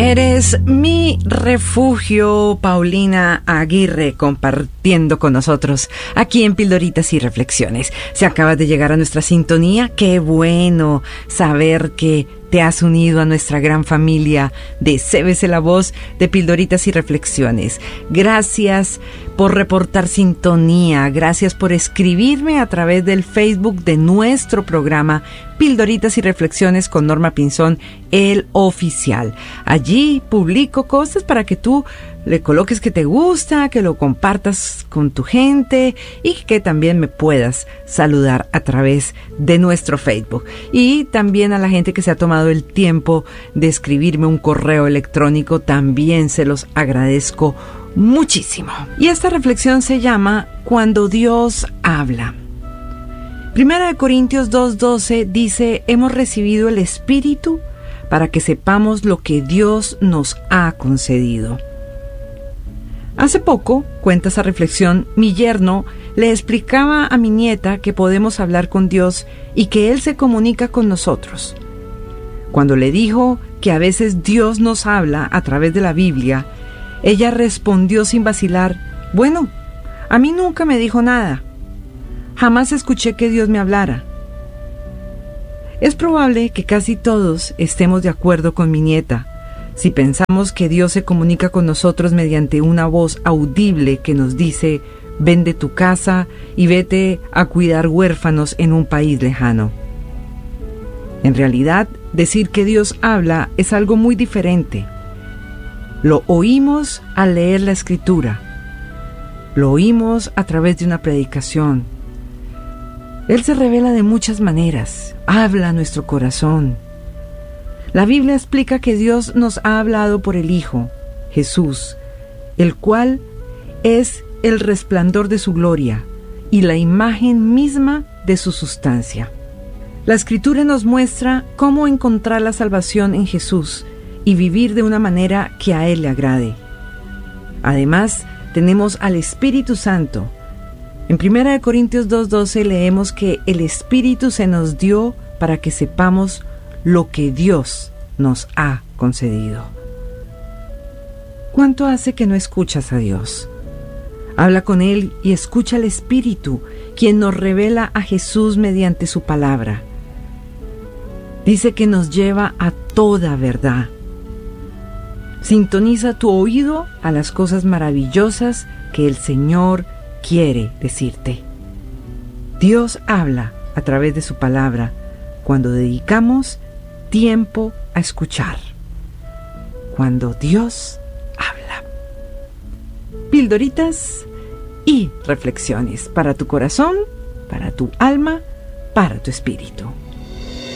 Eres mi refugio, Paulina Aguirre, compartiendo con nosotros aquí en Pildoritas y Reflexiones. Si acabas de llegar a nuestra sintonía, qué bueno saber que te has unido a nuestra gran familia de Cébese la Voz de Pildoritas y Reflexiones. Gracias por reportar sintonía, gracias por escribirme a través del Facebook de nuestro programa Pildoritas y Reflexiones con Norma Pinzón, el oficial. Allí publico cosas para que tú le coloques que te gusta, que lo compartas con tu gente y que también me puedas saludar a través de nuestro Facebook. Y también a la gente que se ha tomado el tiempo de escribirme un correo electrónico, también se los agradezco muchísimo. Y esta reflexión se llama Cuando Dios habla. Primera de Corintios 2:12 dice: hemos recibido el Espíritu para que sepamos lo que Dios nos ha concedido. Hace poco, cuenta esa reflexión, mi yerno le explicaba a mi nieta que podemos hablar con Dios y que Él se comunica con nosotros. Cuando le dijo que a veces Dios nos habla a través de la Biblia, ella respondió sin vacilar: bueno, a mí nunca me dijo nada. Jamás escuché que Dios me hablara. Es probable que casi todos estemos de acuerdo con mi nieta si pensamos que Dios se comunica con nosotros mediante una voz audible que nos dice: ven de tu casa y vete a cuidar huérfanos en un país lejano. En realidad, decir que Dios habla es algo muy diferente. Lo oímos al leer la Escritura. Lo oímos a través de una predicación. Él se revela de muchas maneras, habla a nuestro corazón. La Biblia explica que Dios nos ha hablado por el Hijo, Jesús, el cual es el resplandor de su gloria y la imagen misma de su sustancia. La Escritura nos muestra cómo encontrar la salvación en Jesús y vivir de una manera que a Él le agrade. Además, tenemos al Espíritu Santo. En 1 Corintios 2:12 leemos que el Espíritu se nos dio para que sepamos lo que Dios nos ha concedido. ¿Cuánto hace que no escuchas a Dios? Habla con Él y escucha al Espíritu, quien nos revela a Jesús mediante su palabra. Dice que nos lleva a toda verdad. Sintoniza tu oído a las cosas maravillosas que el Señor quiere decirte. Dios habla a través de su palabra cuando dedicamos tiempo a escuchar. Cuando Dios habla. Pildoritas y reflexiones para tu corazón, para tu alma, para tu espíritu.